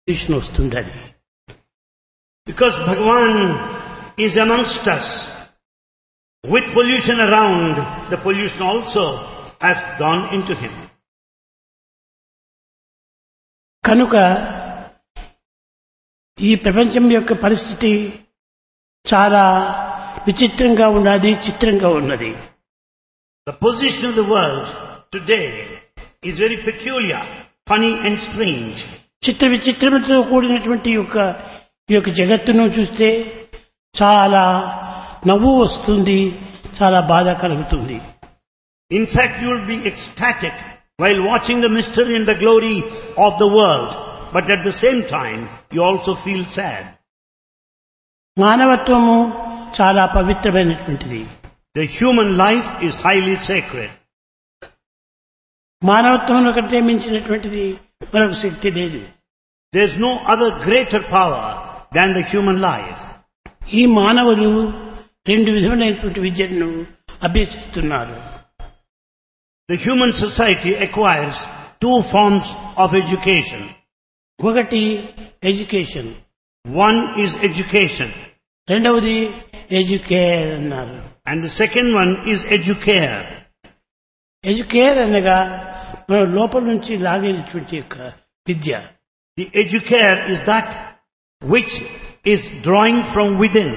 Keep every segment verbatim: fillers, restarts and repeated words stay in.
Pollution వస్తుందని. Because Bhagavan is amongst us. With pollution around, the pollution also has gone into him. కనుక ఈ ప్రపంచం యొక్క పరిస్థితి చాలా విచిత్రంగా ఉన్నది, చిత్రంగా ఉన్నది. The position of the world today is very peculiar, funny and strange. చిత్ర విచిత్రములతో కూడినటువంటి యొక్క ఈ యొక్క జగత్తును చూస్తే చాలా నవ్వు వస్తుంది, చాలా బాధ కలుగుతుంది. In fact, you will be ecstatic while watching the mystery and the glory of the world, but at the same time, you also feel sad. మానవత్వము చాలా పవిత్రమైనటువంటిది. The human life is highly sacred. మానవత్వం కంటే మించినటువంటిది మరొక శక్తి లేదు. There is no other greater power than the human life. ఈ మానవులు రెండు విధములైనటువంటి విద్యను అభ్యసిస్తున్నారు. The human society acquires two forms of education. ఒకటి ఎడ్యుకేషన్, One is education, రెండవది ఎడ్యుకేర్ అన్నారు. and the second one is educare. Educare అనగా మన లోపల నుంచి లాగేటువంటి యొక్క విద్య. The educare is that which is drawing from within.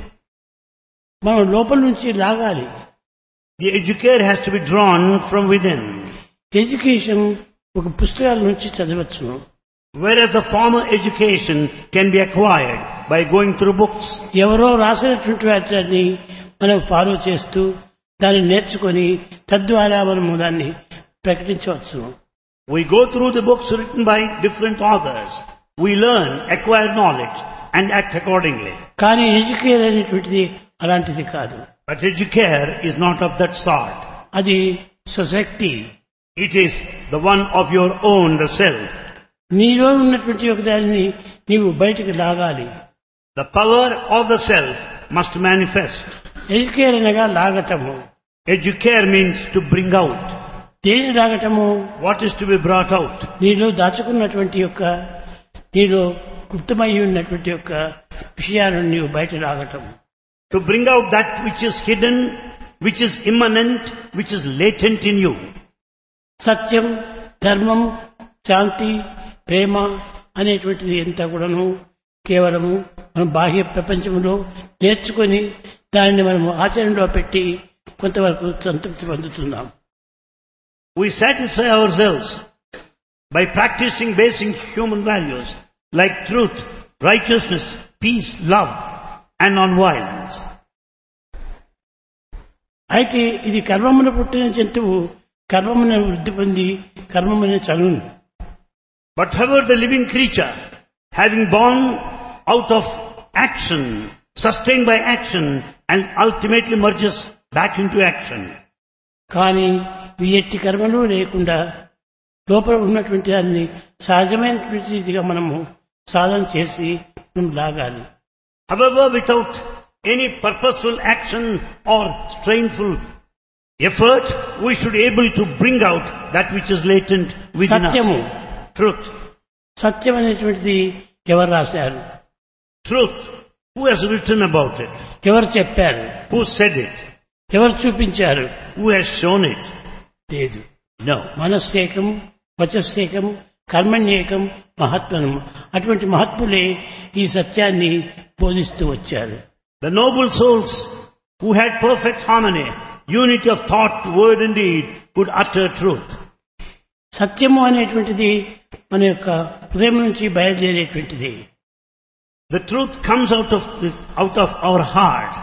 మనం లోపల నుంచి లాగాలి. The educare has to be drawn from within. Education ఒక పుస్తకాల నుంచి చదవచ్చును. Whereas the former education can be acquired by going through books. ఎవరో రాసినటువంటి వాటిని మనం ఫాలో చేస్తూ దాన్ని నేర్చుకొని తద్వారా మనము దాన్ని ప్రకటించవచ్చును. We go through the books written by different authors. We learn, acquire knowledge and act accordingly. కానీ ఎడ్యుకేర్ అనేటువంటిది అలాంటిది కాదు. But educare is not of that sort. అది స్వశక్తి. It is the one of your own, the self. నీలో ఉన్నటువంటి ఒక దానిని నీవు బయటికి లాగాలి. The power of the self must manifest. Educare అనగా లాగటము. Educare means to bring out. దేని లాగటము? What is to be brought out? నీలో దాచుకున్నటువంటి యొక్క నీలో గుప్తమై ఉన్నటువంటి యొక్క విషయాలను నీవు బయట లాగటం. To bring out that which is hidden, which is immanent, which is latent in you. సత్యం, ధర్మం, శాంతి, ప్రేమ అనేటువంటిది ఎంత కూడాను కేవలము మనం బాహ్య ప్రపంచంలో నేర్చుకొని దానిని మనము ఆచరణలో పెట్టి కొంతవరకు సంతృప్తి పొందుతున్నాం. We satisfy ourselves by practicing basic human values like truth, righteousness, peace, love and non-violence. అయితే ఇది కర్మమున పుట్టిన జంతువు కర్మమున వృద్ధి పొంది కర్మమున చనును. But however the living creature, having born out of action, sustained by action and ultimately merges back into action. కానీ ఈ ఎట్టి కర్మలు లేకుండా లోపల ఉన్నటువంటి దాన్ని సహజమైనటువంటి రీతిగా మనము సాధన చేసి మనం లాగాలి. However, without any purposeful action or strainful effort, we should be able to bring out that which is latent within సత్యము. us. Truth. సత్యం అనేటువంటిది ఎవరు రాశారు? Truth. Who has written about it? ఎవరు చెప్పారు? Who said it? ఎవరు చూపించారు? Who has shown it? లేదు. No. మనస్సేకం, వచస్సేకం, కర్మణ్యేకం, మహాత్మనం. అటువంటి మహాత్ములే ఈ సత్యాన్ని బోధిస్తూ వచ్చారు. The noble souls who had perfect harmony, unity of thought, word and deed, could utter truth. సత్యము అనేటువంటిది మన యొక్క హృదయం నుంచి బయలుదేరేటువంటిది. The truth comes out of the, out of our heart.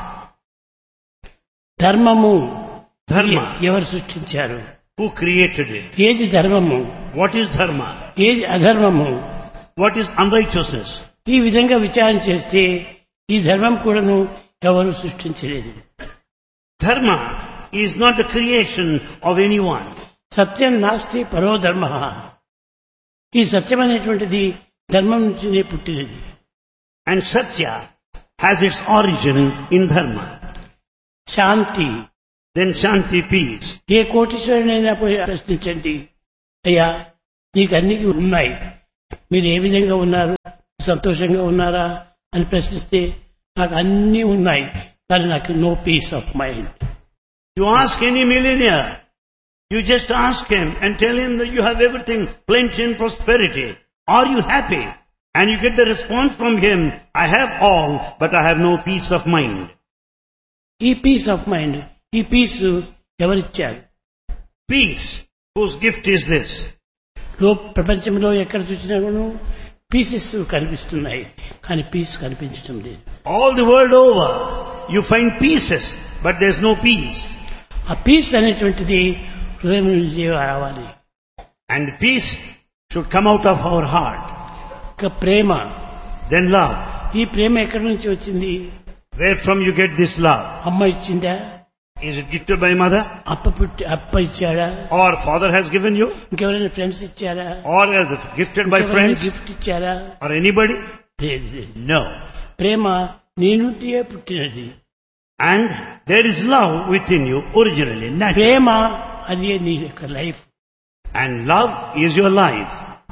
ధర్మము Dharma. ఎవరు సృష్టించారు? Who created it? ఏది ధర్మము? What is dharma? ఏది అధర్మము? What is unrighteousness? ఈ విధంగా విచారణ చేస్తే ఈ ధర్మం కూడాను ఎవరు సృష్టించలేదు. Dharma is not the creation of anyone. సత్యం నాస్తి పరో ధర్మ. ఈ సత్యం అనేటువంటిది ధర్మం నుంచినే పుట్టినది. And Satya has its origin in dharma. Shanti. Then Shanti, peace. ఏ కోటీశ్వరునైనా పోయి ప్రశ్నించండి, అయ్యా నీకు అన్ని ఉన్నాయి, మీరు ఏ విధంగా ఉన్నారు? సంతోషంగా ఉన్నారా అని ప్రశ్నిస్తే నాకు అన్నీ ఉన్నాయి కానీ నాకు no piece of mind. You ask any millionaire, you just ask him and tell him that you have everything, plenty and prosperity. Are you happy? And you get the response from him, I have all, but I have no peace of mind. ఈ piece of mind, ఈ piece ఎవరిచ్చారు? Peace, whose gift is this? లో ప్రపంచంలో ఎక్కడ చూసినా కూడా pieces కనిపిస్తున్నాయి కానీ పీస్ కనిపించడం లేదు. All the world over, you find pieces, but there's no peace. ఆ పీస్ అనేటువంటిది హృదయం నుంచి రావాలి. And the peace should come out of our heart. ఇక ప్రేమ, Then love. ఈ ప్రేమ ఎక్కడి నుంచి వచ్చింది? Where from you get this love? అమ్మ ఇచ్చిందా? Is it gifted by mother? అప్ప పుట్టి అప్ప ఇచ్చాడా? Or father has given you? ఇంకెవరైనా ఫ్రెండ్స్ ఇచ్చారా? Or is it gifted by friends? Gift ఇచ్చారా? Or anybody? లేదు, లేదు. No. ప్రేమ నీ నుండియే పుట్టినది. And there is love within you originally, naturally. ప్రేమ అది నీ యొక్క life. And love is your life.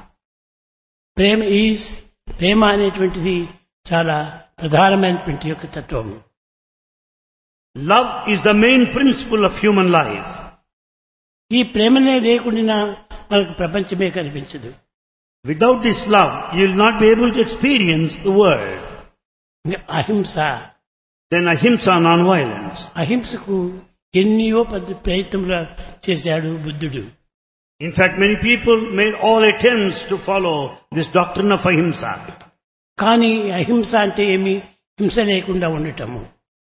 Prema is ప్రేమ అనేటువంటిది చాలా ప్రధానమైనటువంటి యొక్క తత్వం. Love is the main principle of human life. ఈ ప్రేమనే లేకుండా మనకు ప్రపంచమే కనిపించదు. Without this love, you will not be able to experience the world. అహింస, Then ahimsa, non-violence. అహింసకు ఎన్నో పద్ధ ప్రయత్నములు చేశాడు బుద్ధుడు. In fact, many people made all attempts to follow this doctrine of ahimsa. కానీ అహింస అంటే ఏమి? హింస లేకుండా ఉండటము.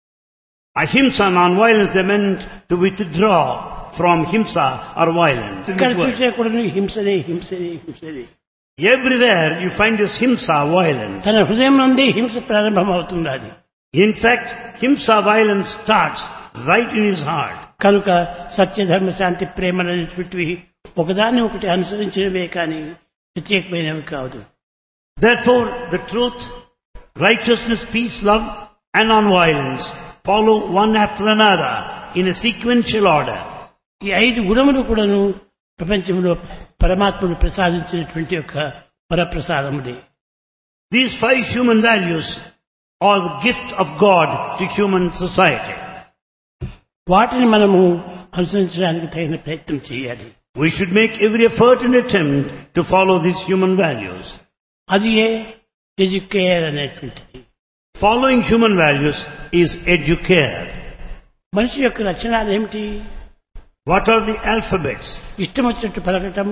Ahimsa, non-violence, they meant to withdraw from himsa or violence. in ఇక్కడ this world. చూసే కూడా హింసనే హింసనే హింసనే. Everywhere you find this himsa, violence. తన హృదయం నుండి హింస ప్రారంభమవుతున్నది. In fact, himsa, violence starts right in his heart. కనుక సత్య ధర్మ శాంతి ప్రేమలనేటువంటివి ఒకదాన్ని ఒకటి అనుసరించినవే కానీ ప్రత్యేకమైనవి కాదు. Therefore, the truth, righteousness, peace, love and non-violence follow one after another in a sequential order. ఈ ఐదు గుణములు కూడాను ప్రపంచంలో పరమాత్ముడు ప్రసాదించినటువంటి యొక్క వరప్రసాదములే. These five human values are the gift of God to human society. వాటిని మనము అనుసరించడానికి తగిన ప్రయత్నం చేయాలి. We should make every effort and attempt to follow these human values. అది ఏ ఎడ్యుకేర్ అనేటువంటిది. Following human values is educare. మనిషి యొక్క లక్షణాలు ఏమిటి? What are the alphabets? ఇష్టం వచ్చినట్టు పలకటం,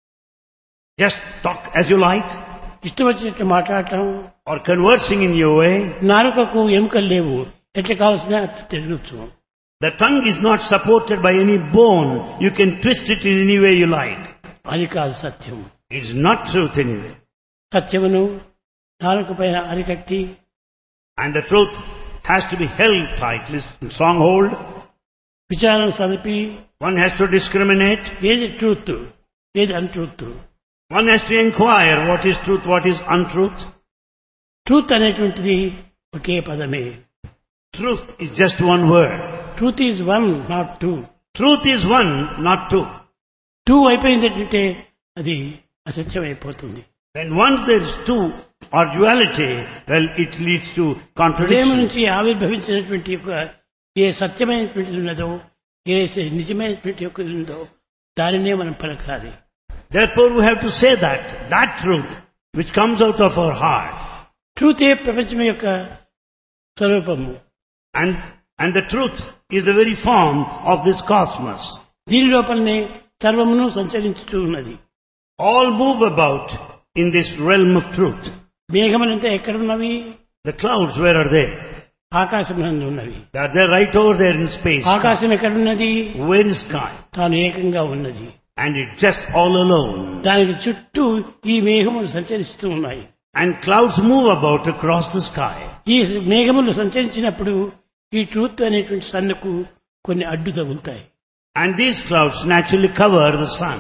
Just talk as you like, ఇష్టం వచ్చినట్టు మాట్లాడటం, or conversing in your way. నాలుకకు ఎముకలు లేవు, ఎట్లా కావాల్సిన అట్లా తిరగచ్చు. The tongue is not supported by any bone. You can twist it in any way you like. అది కాదు సత్యం. It's not truth anyway. సత్యమును నాలుక పైన అరికట్టి And the truth has to be held tightly, stronghold. విచారణ సలిపి One has to discriminate. ఏది truth, ఏది untruth. One has to inquire what is truth, what is untruth. Truth అనేటువంటిది ఒకే పదమే. Truth is just one word. Truth is one, not two. Truth is one, not two. Two అయిపోయిందంటే అది అసత్యం అయిపోతుంది. Then once there is two or duality, well, it leads to హృదయం contradiction. నుంచి ఆవిర్భవించినటువంటి యొక్క ఏ సత్యమైనటువంటిది ఉన్నదో, ఏ నిజమైనటువంటి యొక్క ఉందో దానినే మనం పలకాలి. Therefore we have to say that, that truth which comes out of our heart. ట్రూతే ప్రపంచం యొక్క స్వరూపము. And, and the truth is the very form of this cosmos. దీని లోపలనే సర్వమును సంచరించుతూ ఉన్నది. All move about in this realm of truth. మేఘములంతా ఎక్కడున్నవి? The clouds, where are they? ఆకాశం నందు ఉన్నవి. They are there right over there in space. ఆకాశం ఎక్కడున్నది? Where is sky? తాను ఏకంగా ఉన్నది. And it's just all alone. దానికి చుట్టూ ఈ మేఘములు సంచరిస్తూ ఉన్నాయి. And clouds move about across the sky. ఈ మేఘములు సంచరించినప్పుడు ఈ ట్రూత్ అనేటువంటి సన్నుకు కొన్ని అడ్డు తగులుతాయి. And these clouds naturally cover the sun.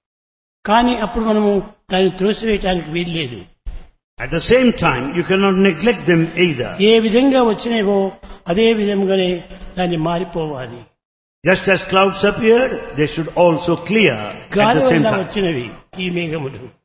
కానీ అప్పుడు మనము దాన్ని త్రోసివేయటానికి వీల్లేదు. At the same time, you cannot neglect them either. ఏ విధంగా వచ్చినేవో అదే విధంగానే దాన్ని మారిపోవాలి. Just as clouds appeared, they should also clear at గాలి the same వల్ల time. వచ్చినవి ఈ మేఘములు.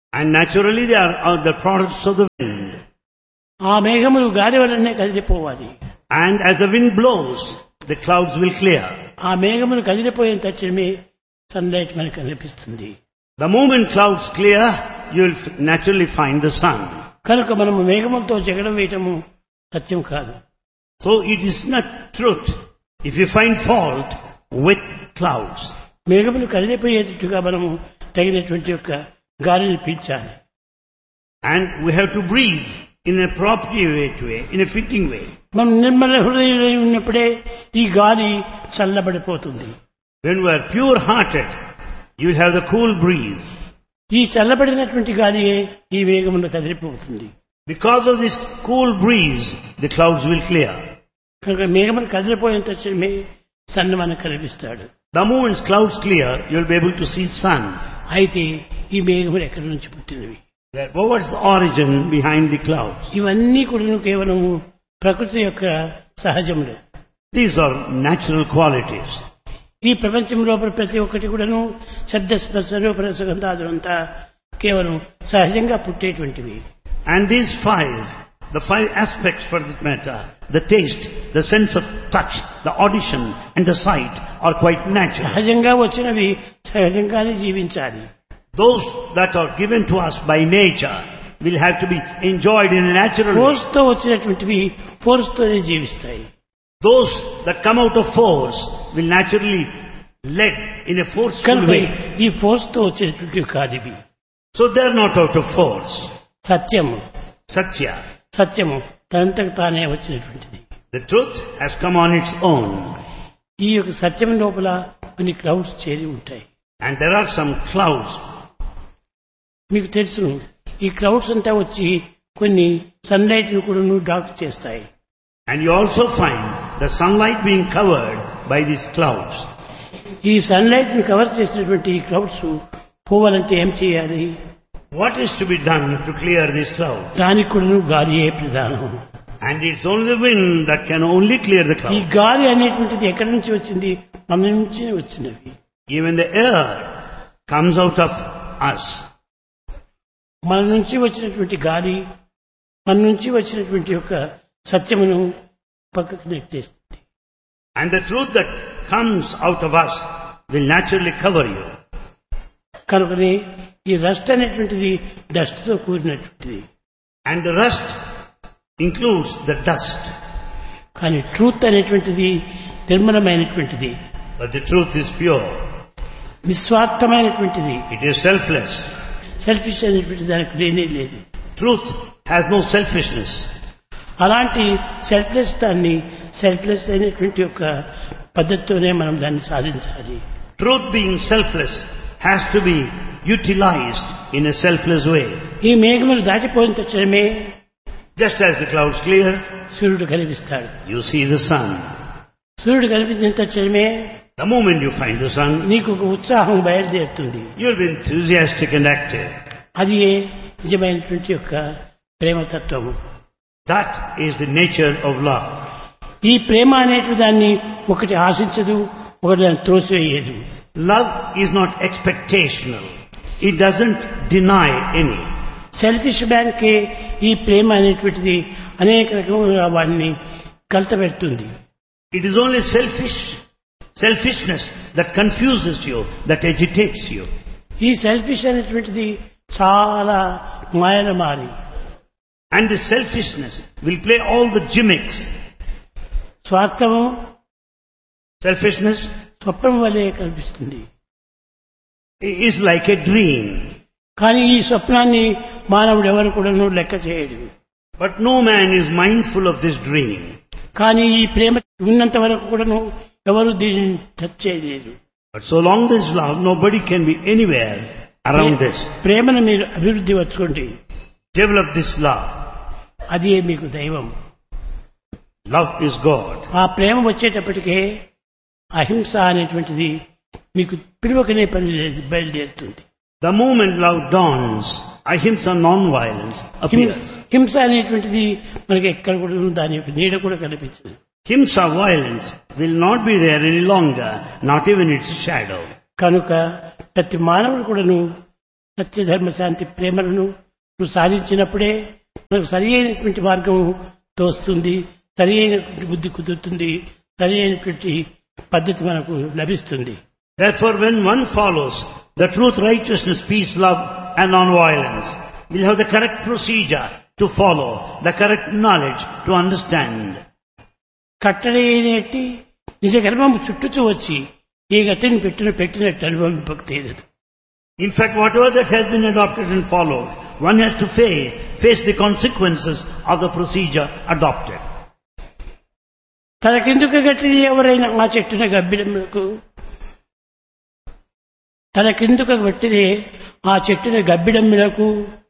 And naturally they are, are the products of the wind. ఆ మేఘములు గాలి వలనే కదిలిపోవాలి. And as the wind blows, the clouds will clear. ఆ మేఘములు కదిలిపోయిన తక్షణమే సన్లైట్ మనకు కనిపిస్తుంది. The moment clouds clear, you will f- naturally find the sun. కనుక మనము మేఘములతో జగడం వేయటము సత్యం కాదు. So it is not truth if you find fault with clouds. మేఘములు కదిలిపోయేటట్టుగా మనము తగినటువంటి యొక్క గాలిని పీల్చాలి. And we have to breathe in an appropriate way, in a fitting way. మనం నిర్మల హృదయులై ఉన్నప్పుడే ఈ గాలి చల్లబడిపోతుంది. When we are pure-hearted, you will have the cool breeze. ఈ చల్లబడినటువంటి గాలియే ఈ మేఘమును కదిలిపోతుంది. Because of this cool breeze, the clouds will clear. కనుక మేఘమును కదిలిపోయిన తక్షణమే సన్ను మనకు కనిపిస్తాడు. The moment clouds clear, you will be able to see sun. అయితే ఈ మేఘములు ఎక్కడి నుంచి పుట్టినవి? That- What was the origin behind the clouds? ఇవన్నీ కూడా కేవలము ప్రకృతి యొక్క సహజములు. These are natural qualities. ఈ ప్రపంచంలో ప్రతి ఒక్కటి కూడాను శబ్ద స్పర్శ రూప రస గంధాదులంతా కేవలం సహజంగా పుట్టేటువంటివి. And these five, the five aspects for this matter, the taste, the sense of touch, the audition and the sight are quite natural. సహజంగా వచ్చినవి సహజంగానే జీవించాలి. Those that are given to us by nature will have to be enjoyed in a natural way. Force తో వచ్చినటువంటివి force తోనే జీవిస్తాయి. Those that come out of force will naturally led in a forceful కనుక way. ఈ force తో వచ్చేటువంటివి కాదు ఇవి. So they are not out of force. సత్యము Satya. సత్యము తనంతకు తానే వచ్చినటువంటిది. The truth has come on its own. ఈ యొక్క సత్యం లోపల కొన్ని క్లౌడ్స్ చేరి ఉంటాయి. And there are some clouds. మీకు తెలుసును ఈ క్లౌడ్స్ అంతా వచ్చి కొన్ని సన్లైట్ ను కూడా డార్క్ చేస్తాయి. And you also find the sunlight being covered by these clouds. ఈ సన్లైట్ ని కవర్ చేసినటువంటి ఈ క్లౌడ్స్ పోవాలంటే ఏం చేయాలి? What is to be done to clear these clouds? దానికి కూడా గాలియే ప్రధానం. And it's only the wind that can only clear the ఈ clouds. గాలి అనేటువంటిది ఎక్కడి నుంచి వచ్చింది? మన నుంచి వచ్చినవి. Even the air comes out of us. మన నుంచి వచ్చినటువంటి గాలి మన నుంచి వచ్చినటువంటి యొక్క సత్యమును పక్కకు నెట్టేస్తుంది. And the truth that comes out of us will naturally cover you. కనుకనే ఈ రస్ట్ అనేటువంటిది డస్ట్ తో కూడినటువంటిది. And the rust includes the dust. కానీ ట్రూత్ అనేటువంటిది నిర్మలమైనటువంటిది, But the truth is pure. నిస్వార్థమైనటువంటిది. It is selfless. Selfish అనేటువంటి దానికి లేనే లేదు. Truth has no selfishness. అలాంటి సెల్ఫ్లెస్ దాన్ని సెల్ఫ్లెస్ అయినటువంటి యొక్క పద్ధతితోనే మనం దాన్ని సాధించాలి. Truth being selfless has to be utilized in a selfless way. ఈ మేఘములు దాటిపోయిన తక్షణమే Just as the clouds clear, సూర్యుడు కనిపిస్తాడు. you see the sun. సూర్యుడు కనిపించిన తక్షణమే The moment you find the sun, నీకు ఒక ఉత్సాహం బయలుదేరుతుంది. you'll be enthusiastic and active. అది నిజమైనటువంటి యొక్క ప్రేమతత్వము. That is the nature of love. ఈ ప్రేమ అనేటువంటి దాన్ని ఒకటి ఆశించదు, ఒకటి దాన్ని త్రోసివేయదు. Love is not expectational. It doesn't deny any. Selfish man కే ఈ ప్రేమ అనేటువంటిది అనేక రకములుగా వాడిని కలతపెడుతుంది. It is only selfish, selfishness that confuses you, that agitates you. ఈ సెల్ఫిష్ అనేటువంటిది చాలా మాయల మారి. And the selfishness will play all the gimmicks. స్వార్థము Selfishness స్వప్నం వలె కనిపిస్తుంది. is like a dream. కానీ ఈ స్వప్నాన్ని మానవుడు ఎవరు కూడాను లెక్క చేయడు. But no man is mindful of this dream. కానీ ఈ ప్రేమ ఉన్నంత వరకు కూడాను ఎవరు దీనిని టచ్ చేయలేరు. But so long there is love, nobody can be anywhere around this. ప్రేమను మీరు అభివృద్ధి వచ్చుకోండి. Develop this love. అది మీకు దైవం. Love is God. ఆ ప్రేమ వచ్చేటప్పటికే అహింస అనేటువంటిది మీకు పిలువకనే పని బయలుదేరుతుంది. The moment love dawns, ahimsa, non-violence appears. హింస అనేటువంటిది మనకి ఎక్కడ కూడా దాని యొక్క నీడ కూడా కనిపించదు. Himsa, violence, will not be there any longer, not even its shadow. కనుక ప్రతి మానవుడు కూడాను సత్యధర్మ శాంతి ప్రేమలను నువ్వు సాధించినప్పుడే మనకు సరి అయినటువంటి మార్గం తోస్తుంది, సరి అయినటువంటి బుద్ధి కుదురుతుంది, సరి అయినటువంటి పద్ధతి మనకు లభిస్తుంది. Therefore, when one follows the truth, righteousness, peace, love and non-violence, we'll have the correct procedure to follow, the correct knowledge to understand. కట్టడి అయినట్టి నిజ కర్మము చుట్టూచూ వచ్చి ఏ గతిని పెట్టిన పెట్టినట్టు అనుభవింపక తీరదు. In fact, whatever that has been adopted and followed, one has to face, face the consequences of the procedure adopted. తనకెందుకు గట్టి ఎవరైనా ఆ చెట్టున గబ్బిడములకు తనకెందుకు గట్టినే ఆ చెట్టున గబ్బిడములకు.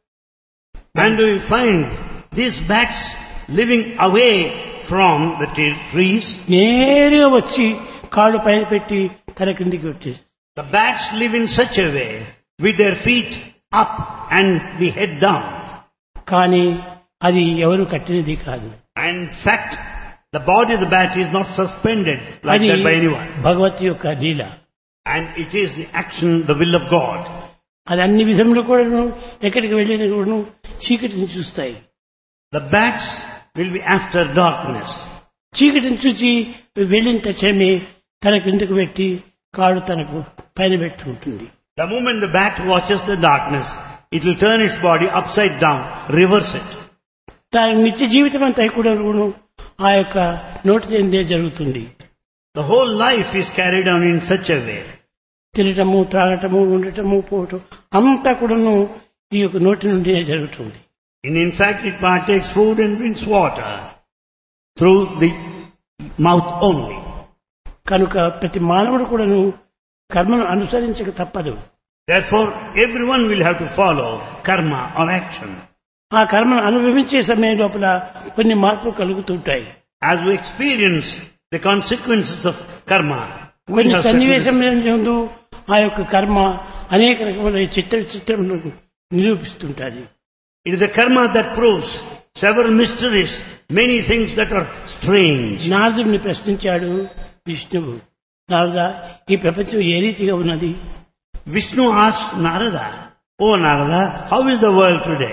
And we find these bats living away from the trees. నేరుగా వచ్చి కాళ్ళు పైన పెట్టి తన కిందికి వచ్చేసి. The bats live in such a way with their feet up and the head down. కానీ అది ఎవరు కట్టినది కాదు. And in fact, the body of the bat is not suspended like that by anyone. Bhagavati యొక్క లీల. And it is the action, the will of God. అది అన్ని విధములు కూడాను ఎక్కడికి వెళ్ళిన కూడాను చీకటిని చూస్తాయి. The bats will be after darkness. చీకటిని చూచి వెళ్ళిన తక్షణమే తన కిందకు పెట్టి కాడు తనకు పైన పెట్టి ఉంటుంది. The moment the bat watches the darkness, it will turn its body upside down, reverse it. తన నిత్య జీవితం అంతా కూడా ఆ యొక్క నోటి చెందే జరుగుతుంది. The whole life is carried on in such a way. తినటము, త్రాగటము, ఉండటము, పోవటం అంతా కూడాను ఈ యొక్క నోటి నుండినే జరుగుతుంది. And in fact, it partakes food and drinks water through the mouth only. కనుక ప్రతి మానవుడు కూడాను కర్మను అనుసరించక తప్పదు. Therefore, everyone will have to follow karma or action. ఆ కర్మను అనుభవించే సమయం లోపల కొన్ని మార్పులు కలుగుతుంటాయి. As we experience the consequences of karma, we కొన్ని have సన్నివేశంలో ఆ యొక్క కర్మ అనేక రకమైన చిత్ర చిత్రములను నిరూపిస్తుంటాది. It is the karma that proves several mysteries, many things that are strange. నారదుడిని ప్రశ్నించాడు విష్ణువు, నారద ఈ ప్రపంచం ఏ రీతిగా ఉన్నది? Vishnu asked Narada, "Oh Narada, how is the world today?"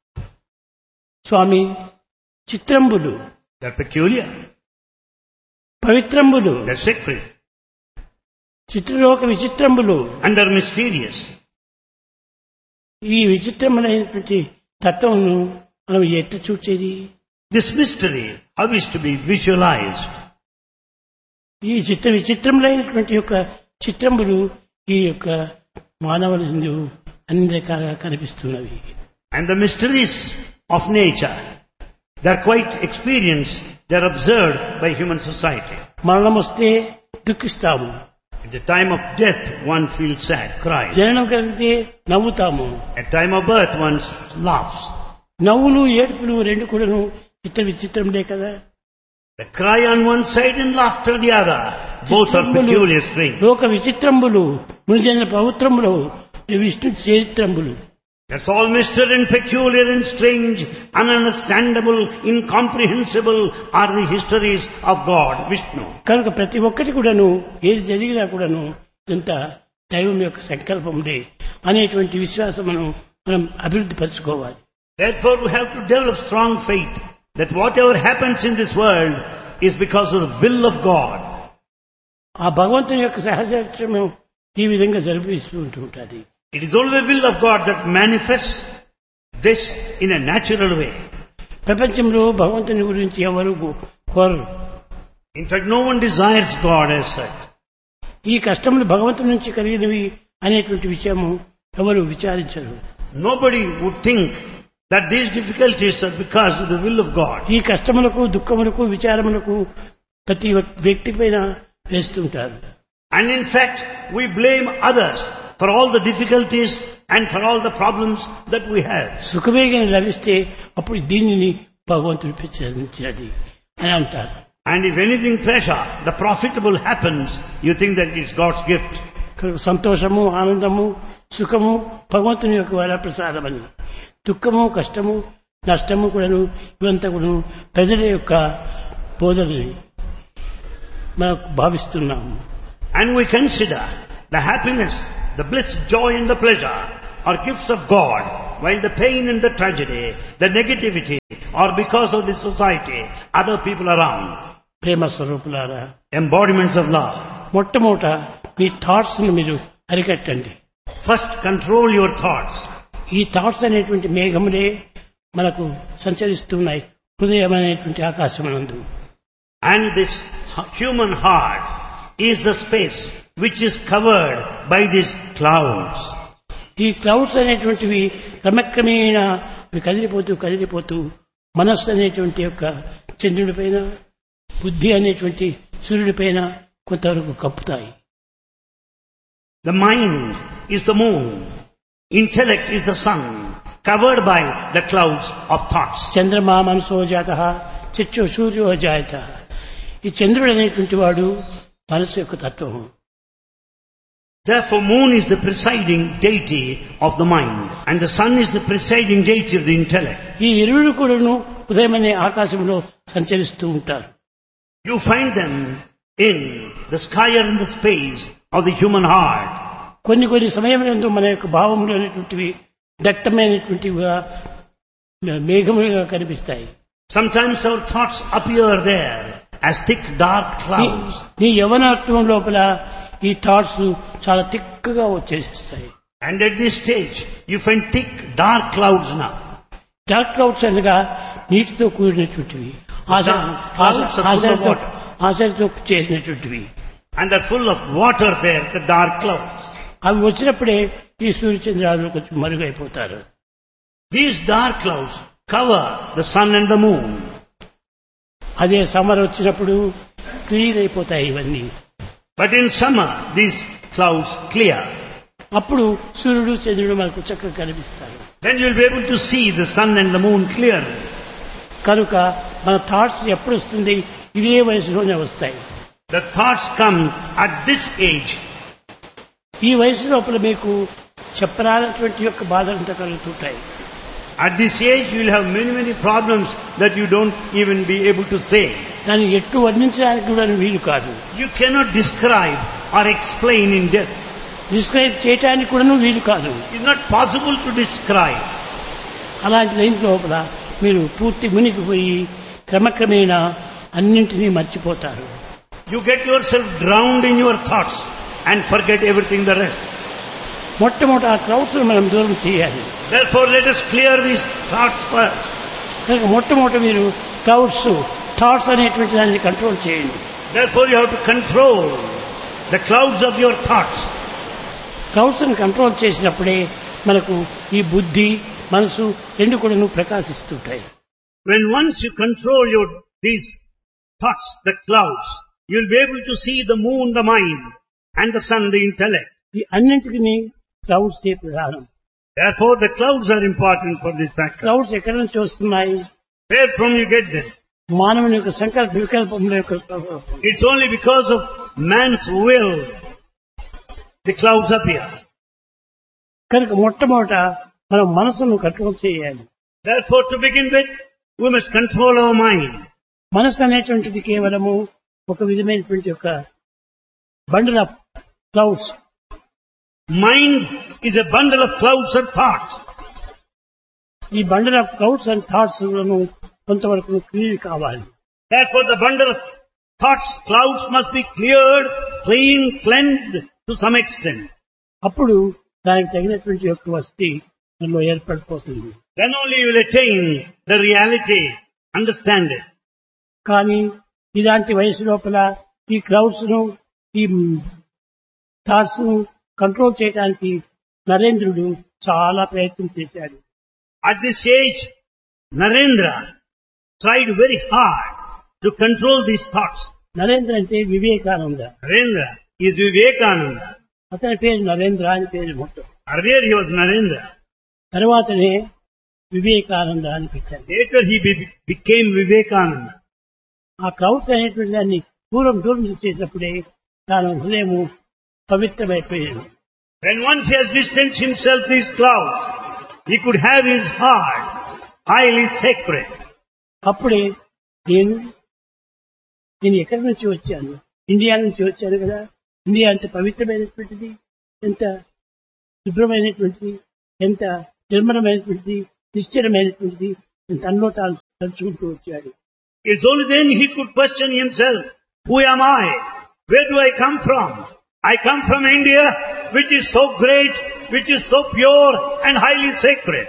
Swamy, చిత్రంబులు, They're peculiar, పవిత్రంబులు, they're sacred, చిత్రలోక విచిత్రంబులు, and they're mysterious. ఈ విచిత్రమైనటువంటి తత్వమును మనం ఎట్లా చూచేది? This mystery, how is to be visualized? ఈ చిత్ర విచిత్రములైనటువంటి యొక్క చిత్రములు ఈ యొక్క మానవులందు అన్ని రకాలుగా కనిపిస్తున్నవి. And the mysteries of nature, they're quite experienced, they're observed by human society. మరణం వస్తే దుఃఖిస్తాము, At the time of death, one feels sad, cries. జననం కలిగితే నవ్వుతాము. At time of birth, one laughs. నవ్వులు ఏడుపులు రెండు కూడాను చిత్ర విచిత్రములే కదా. The cry on one side and laughter the other, both are peculiar strange. లోక విచిత్రంబులు, మునిజన పవిత్రములు, Vishnu చరిత్రంబులు. That's all mystery and peculiar and strange, ununderstandable, incomprehensible are the histories of God, Vishnu. కనుక ప్రతి ఒక్కటి కూడాను ఏది జరిగినా కూడాను ఇంత దైవం యొక్క సంకల్పములే అనేటువంటి విశ్వాసమును మనం అభివృద్ధి పరచుకోవాలి. Therefore we have to develop strong faith that whatever happens in this world is because of the will of God. ఆ భగవంతుని యొక్క సహచర్యము ఈ విధంగా జరిపిస్తూ ఉంటుంటుంది. It is only the will of God that manifests this in a natural way. ప్రపంచంలో భగవంతుని గురించి ఎవరు కోరరు. In fact, no one desires God as such. ఈ కష్టములు భగవంతుని నుంచి కలిగినవి అనేటువంటి విషయము ఎవరు విచారించరు. Nobody would think that these difficulties are because of the will of God. ఈ కష్టములకు, దుఃఖములకు, విచారములకు ప్రతి వ్యక్తి పైన వేస్తుంటారు. And in fact, we blame others for all the difficulties and for all the problems that we have. సుఖమేగా లభిస్తే అప్పుడు దీనిని భగవంతుడు ప్రసాదించినది అని అంటారు. And if anything pleasure, the profitable happens, you think that it's God's gift. సంతోషము, ఆనందము, సుఖము భగవంతుని యొక్క వరప్రసాదమని, దుఃఖము, కష్టము, నష్టము కూడాను ఇవంతా కూడాను ప్రజల యొక్క బోధనని మనం భావిస్తున్నాము. And we consider the happiness, the bliss, joy and the pleasure are gifts of God, while the pain and the tragedy, the negativity are because of the society, other people around. ప్రేమ స్వరూపులారా, Embodiments of love. మొట్టమొదట మీ thoughts ను మీరు అరికట్టండి. First, control your thoughts. ఈ thoughts అనేటువంటి మేఘములే మనకు సంచరిస్తున్నాయి హృదయం అనేటువంటి ఆకాశమనందు. And this human heart is the space which is covered by these clouds. ఈ క్లౌడ్స్ అనేటువంటివి క్రమక్రమేణా ఇవి కదిలిపోతూ కదిలిపోతూ మనస్సు అనేటువంటి యొక్క చంద్రుడి పైన, బుద్ధి అనేటువంటి సూర్యుడి పైన కొంతవరకు కప్పుతాయి. The mind is the moon. Intellect is the sun, covered by the clouds of thoughts. చంద్రమా మనసో జాతః చిచ్చో సూర్యో జాయతః. ఈ చంద్రుడు అనేటువంటి వాడు మనసు యొక్క తత్వం. Therefore, moon is the presiding deity of the mind, and the sun is the presiding deity of the intellect. ఈ ఇరువురు కూడాను ఉదయం అనే ఆకాశంలో సంచరిస్తూ ఉంటారు. You find them in the sky or in the space of the human heart. కొన్ని కొన్ని సమయంలో మన యొక్క భావములు అనేటువంటివి దట్టమైనటువంటివిగా మేఘములుగా కనిపిస్తాయి. Sometimes our thoughts appear there as thick dark clouds. నీ యవనత్వం లోపల ఈ థాట్స్ చాలా తిక్కగా వచ్చేస్తాయి. And at this stage, you find thick dark clouds now. Dark clouds అనగా నీటితో కూడినటువంటివి, Clouds are full of water. ఆశలతో చేసినటువంటివి. And they're full of water there, the dark clouds. అవి వచ్చినప్పుడే ఈ సూర్యచంద్రాలు కొంచెం మరుగైపోతారు. These dark clouds cover the sun and the moon. అదే summer వచ్చినప్పుడు clean అయిపోతాయి ఇవన్నీ. But in summer, these clouds clear. అప్పుడు సూర్యుడు చంద్రుడు మనకు చక్కగా కనిపిస్తారు. Then you'll be able to see the sun and the moon clearly. కనుక మన థాట్స్ ఎప్పుడు వస్తుంది, ఇదే వయసులోనే వస్తాయి. The thoughts come at this age. ఈ వయసు లోపల మీకు చెప్పరానటువంటి యొక్క బాధలంతా కలుగుతుంటాయి. At this age, you'll have many, many problems that you don't even be able to say. దాన్ని ఎట్టు వర్ణించడానికి కూడా వీలు కాదు. You cannot describe or explain in depth. Describe చేయడానికి కూడా వీలు కాదు. It's not possible to describe. అలాంటి లైన్ లోపల మీరు పూర్తి మునిగిపోయి క్రమక్రమేణా అన్నింటినీ మర్చిపోతారు. You get yourself drowned in your thoughts and forget everything the rest. మొట్టమొదటి ఆ క్లౌడ్స్ మనం దూరం చేయాలి. Therefore, let us clear these thoughts first. కనుక మొట్టమొదటి మీరు క్లౌడ్స్ థాట్స్ అనేటువంటి దాన్ని కంట్రోల్ చేయండి. Therefore, you have to control the clouds of your thoughts. Clouds ని కంట్రోల్ చేసినప్పుడే మనకు ఈ బుద్ధి మనసు రెండు కూడా ప్రకాశిస్తుంటాయి. When once you control your these thoughts, the clouds, you'll be able to see the moon, the mind, and the sun, the intellect. ఈ అన్నింటికి క్లౌడ్స్ ఏ ప్రధానం. Therefore, the clouds are important for this factor. Clouds ఎక్కడి నుంచి వస్తున్నాయి? Where from you get them? మానవుని యొక్క సంకల్ప వికల్పముల యొక్క స్వరూపం. It's only because of man's will the clouds appear. కనుక మొట్టమొదట మనం మనసును కంట్రోల్ చేయాలి. Therefore, to begin with, we must control our mind. మనసు అనేటువంటిది కేవలము ఒక విధమైనటువంటి యొక్క bundle of clouds. Mind is a bundle of clouds and thoughts. ఈ bundle of clouds and thoughts కొంతవరకు క్లియర్ కావాలి. Therefore, the bundle of thoughts, clouds must be cleared, clean, cleansed to some extent. అప్పుడు దానికి తగినటువంటి యొక్క వసతి మనలో ఏర్పడిపోతుంది. Then only you will attain the reality, understand it. కానీ ఇలాంటి వయసు లోపల ఈ క్లౌడ్స్ ను ఈ థాట్స్ ను కంట్రోల్ చేయడానికి నరేంద్రుడు చాలా ప్రయత్నం చేశాడు. At this age, Narendra tried very hard to control these thoughts. Narendra అంటే వివేకానంద. Narendra is Vivekananda. అతని పేరు నరేంద్ర అని పేరు మొత్తం. Earlier he was Narendra. తర్వాతనే వివేకానంద అని పెట్టారు. Later he be- became Vivekananda. ఆ క్లౌడ్స్ అనేటువంటి దాన్ని దూరం దూరం చేసినప్పుడే తాను హృదయము పవిత్రమైపోయాడు. When once he has distanced himself these clouds, he could have his heart highly sacred. అప్పుడే నేను నేను ఎక్కడి నుంచి వచ్చాను, ఇండియా నుంచి వచ్చాను కదా, ఇండియా అంత పవిత్రమైనటువంటిది, ఎంత శుభ్రమైనటువంటిది, ఎంత నిర్మలమైనటువంటిది, నిశ్చలమైనటువంటిది తనలో తాను తలుచుకుంటూ వచ్చాడు. It's only then he could question himself, who am I? Where do I come from? I come from India, which is so great, which is so pure and highly sacred.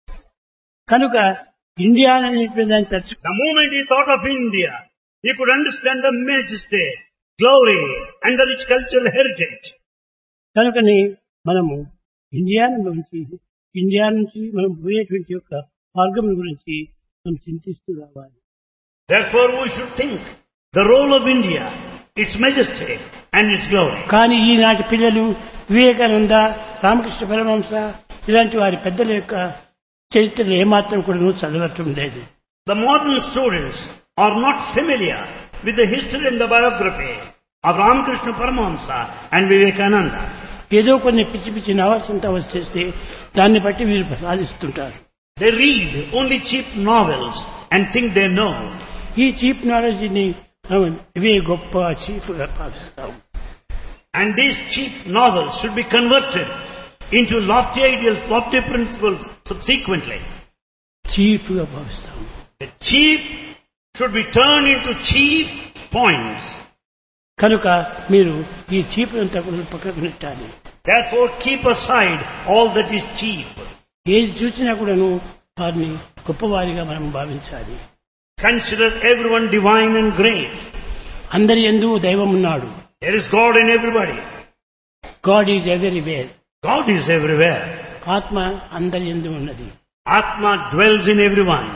కనుక India అనేటువంటి దాన్ని తలుచు The moment he thought of India, he could understand the majesty, glory and the rich cultural heritage. కనుకని మనము India గురించి India నుంచి మనం పోయేటువంటి యొక్క మార్గం గురించి మనం చింతిస్తూ రావాలి. Therefore we should think the role of India, its majesty and its glory. కానీ ఈనాటి పిల్లలు వివేకానంద, రామకృష్ణ పరమహంస ఇలాంటి వారి పెద్దల యొక్క చరిత్రలు ఏమాత్రం కూడా చదవటం లేదు. The modern students are not familiar with the history and the biography of Ramakrishna Paramahamsa and Vivekananda. ఏదో కొన్ని పిచ్చి పిచ్చి నవల్స్ అంతా వచ్చేస్తే దాన్ని బట్టి వీరు సాధిస్తుంటారు. They read only cheap novels and think they know. ఈ చీప్ నాలెడ్జిని మనం ఇవే గొప్ప చీఫ్ గా భావిస్తాం. And these cheap novels should be converted into lofty ideals, lofty principles subsequently. Chief గా భావిస్తాం. The cheap should be turned into chief points. కనుక మీరు ఈ చీప్ అంతా కూడా పక్కకు నెట్టాలి. Therefore keep aside all that is cheap. ఏది చూసినా కూడాను వారిని గొప్పవారిగా మనం భావించాలి. Consider everyone divine and great. అందరి యందు దైవం ఉన్నాడు. There is God in everybody. God is everywhere. God is everywhere. ఆత్మ అందరి యందు ఉన్నది. Atma dwells in everyone.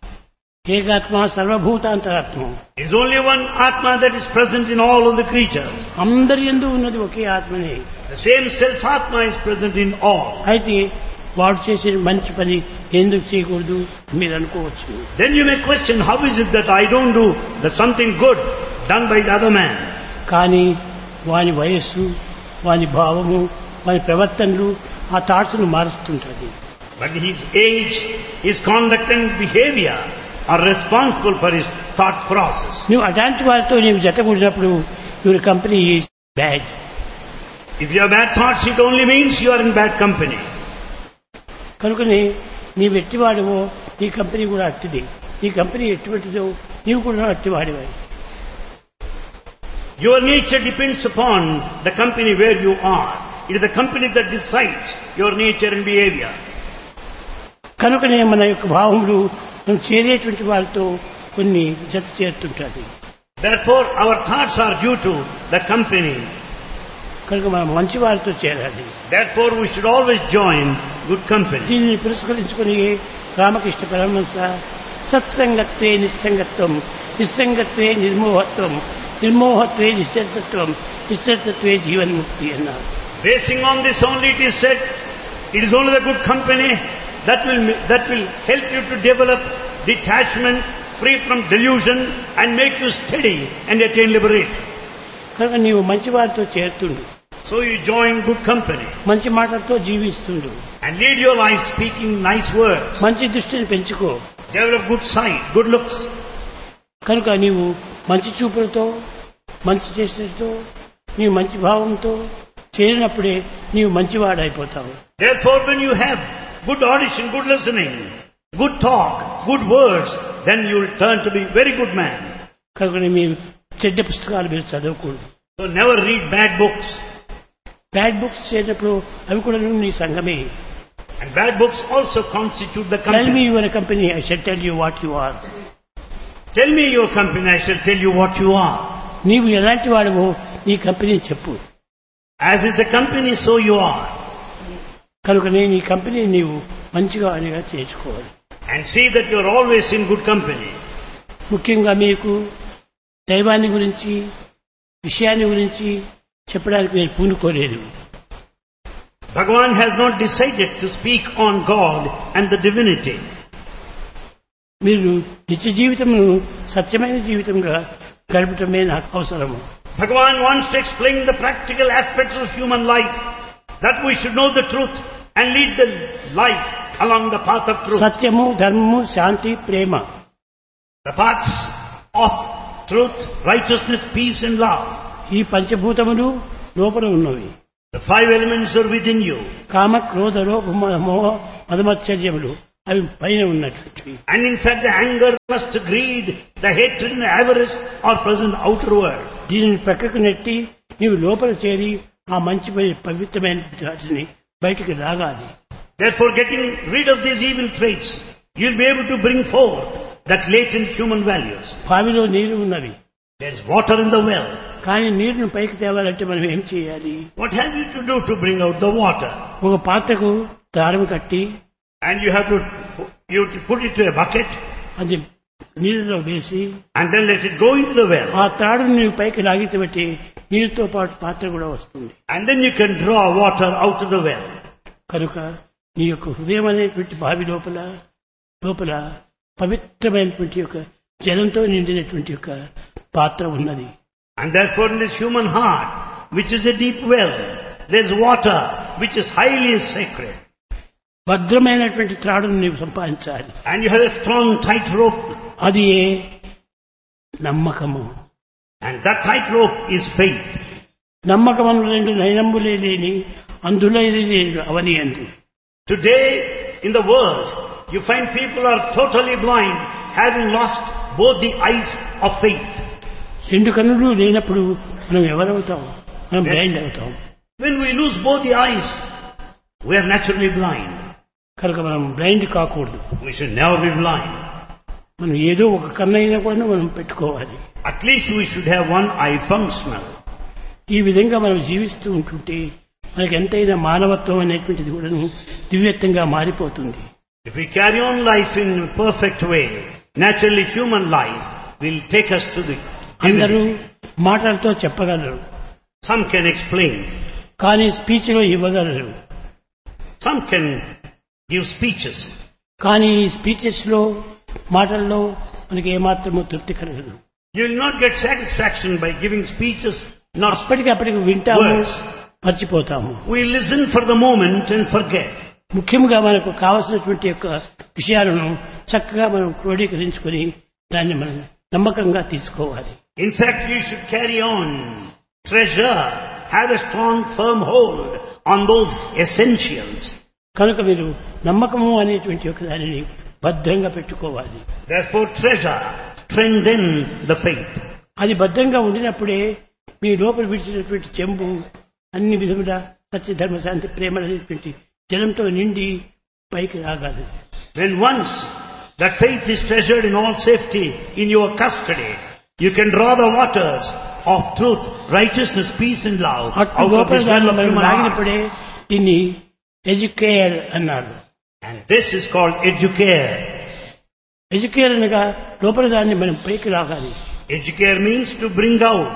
ఏకాత్మ సర్వభూతాంతరాత్మ. There is only one Atma that is present in all of the creatures. అందరి యందు ఉన్నది ఒకే ఆత్మనే. The same self Atma is present in all. అయితే వాడు చేసే మంచి పని ఎందుకు చేయకూడదు మీరు అనుకోవచ్చు. Then you may question, how is it that I don't do the something good done by the other man? కానీ వాని వయస్సు, వాని భావము, వాని ప్రవర్తనలు ఆ థాట్స్ ను మారుస్తుంటది. But his age, his conduct and behavior are responsible for his thought process. నువ్వు అలాంటి వారితో నీవు జతకూడినప్పుడు your company is bad. If you have bad thoughts, it only means you are in bad company. కనుకని నీవు ఎట్టివాడివో నీ company కూడా అట్టిది. నీ company ఎటువంటిదో నీవు కూడా అట్టివాడివే. Your nature depends upon the company where you are. It is the company that decides your nature and behavior. కనుకనే మన యొక్క భావములు మనం చేరేటువంటి వారితో కొన్ని జత చేరుతుంటుంది. Therefore our thoughts are due to the company. కనుక మనం మంచి వారితో చేరాలి. Therefore we should always join good company. దీనిని పురస్కరించుకుని రామకృష్ణ పరమహంస సత్సంగత్వే నిస్సంగత్వం, నిస్సంగత్వే నిర్మోహత్వం, నిర్మోహత్వే నిశ్చలతత్వం, నిశ్చలతత్వే జీవన్ముక్తి అన్నారు. Basing on this only it is said, it is only the good company that will that will help you to develop detachment, free from delusion and make you steady and attain liberation. కనుక నీవు మంచి వారితో చేరుతుండు. So you join good company. మంచి మాటలతో జీవిస్తుండు. And lead your life speaking nice words. మంచి దృష్టిని పెంచుకో. Develop good sight, good looks. కనుక నీవు మంచి చూపులతో, మంచి చేసేతో, నీవు మంచి భావంతో చేరినప్పుడే నీవు మంచివాడైపోతావు. Therefore when you have good audition, good listening, good talk, good words, then you will turn to be very good man. కనుక మీరు చెడ్డ పుస్తకాలు మీరు చదవకూడదు. So never read bad books. Bad books చేసినప్పుడు అవి కూడా నీ సంఘమే. And bad books also constitute the Tell me company. your company, I shall tell you what you are. Tell me your company, I shall tell you what you are. నీవు ఎలాంటి వాడవో నీ company చెప్పు. As is the company, so you are. కనుకనే నీ company నీవు మంచిగా అనిగా చేసుకోవాలి. And see that you are always in good company. ముఖ్యంగా మీకు దైవాన్ని గురించి, విషయాన్ని గురించి చెప్పడానికి నేను పూనుకోలేదు. Bhagavan has not decided to speak on God and the divinity. మీరు నిత్య జీవితమును సత్యమైన జీవితంగా గడపటమే నాకు అవసరము. Bhagavan wants to explain the practical aspects of human life, that we should know the truth and lead the life along the path of truth. సత్యము, ధర్మము, శాంతి, ప్రేమ. The paths of truth, righteousness, peace and love. ఈ పంచభూతములు లోపల ఉన్నవి. The five elements are within you. కామ క్రోధ లోభ మోహ మదమత్సర్యములు అవి పైన ఉన్నటువంటివి. And in fact the anger, lust, greed, the hatred and avarice are present outer world. దీనిని ప్రక్కకు నెట్టి నీవు లోపల చేరి ఆ మంచి పవిత్రమైన వాటిని బయటికి రాగాలి. Therefore, getting rid of these evil traits, you'll be able to bring forth that latent human values. బావిలో నీరు ఉన్నవి. There is water in the well. కానీ నీరును పైకి తేవాలంటే మనం ఏం చేయాలి? What have you to do to bring out the water? ఒక పాత్రకు దారం కట్టి And you have to you have to put it to a bucket అది నీరులో వేసి and then let it go into the well. ఆ తాడును నీవు పైకి లాగితే బట్టి నీరుతో పాటు పాత్ర కూడా వస్తుంది. And then you can draw water out of the well. కనుక నీ యొక్క హృదయం అనేటువంటి బావి లోపల లోపల పవిత్రమైనటువంటి యొక్క జలంతో నిండినటువంటి యొక్క పాత్ర ఉన్నది. And therefore in this human heart, which is a deep well, there is water which is highly sacred. భద్రమైనటువంటి త్రాడును నీవు సంపాదించాలి. And you have a strong tight rope. అది నమ్మకము. And that tight rope is faith. నమ్మకము రెండు నయనంబులే లేని అందులైన అవని అంది. Today in the world, you find people are totally blind, having lost both the eyes of faith. రెండు కన్నులు లేనప్పుడు మనం ఎవరవుతాం? మనం బ్లైండ్ అవుతాం. When we lose both the eyes, we are naturally blind. కనుక మనం బ్లైండ్ కాకూడదు. We should never be blind. మనం ఏదో ఒక కన్నైనా కూడా మనం పెట్టుకోవాలి. At least we should have one eye functional. ఈ విధంగా మనం జీవిస్తూ ఉంటుంటే మనకి ఎంతైనా మానవత్వం అనేటువంటిది కూడా దివ్యత్వంగా మారిపోతుంది. If we carry on life in a perfect way, naturally human life will take us to the అందరూ మాటలతో చెప్పగలరు. Some can explain. కానీ స్పీచ్ లో ఇవ్వగలరు. Some can give speeches. కానీ స్పీచెస్ లో మాటల్లో మనకి ఏమాత్రమూ తృప్తి కలగదు. You will not get satisfaction by giving speeches. Not అప్పటికప్పటికి వింటాము, words. మర్చిపోతాము. We listen for the moment and forget. ముఖ్యంగా మనకు కావలసినటువంటి యొక్క విషయాలను చక్కగా మనం క్రోడీకరించుకొని దాన్ని మనం నమ్మకంగా తీసుకోవాలి. In fact, you should carry on, treasure, have a strong firm hold on those essentials. కనుక మీరు నమ్మకము అనేటువంటి ఒక దానిని భద్రంగా పెట్టుకోవాలి. Therefore, treasure, strengthen the faith. అది భద్రంగా ఉండినప్పుడే మీ లోపల విడిచినటువంటి చెంబు అన్ని విధముల సత్య ధర్మ శాంతి ప్రేమ అనేటువంటి జలంతో నిండి పైకి రాగాలి. When once that faith is treasured in all safety in your custody, you can draw the waters of truth, righteousness, peace and love అటు out of లోపల this well దాన్ని of మనం human heart. లాగినప్పుడే దీన్ని ఎడ్యుకేర్ అన్నారు. And this is called educare. Educare అనగా లోపల దాన్ని మనం పైకి రాగాలి. Educare means to bring out.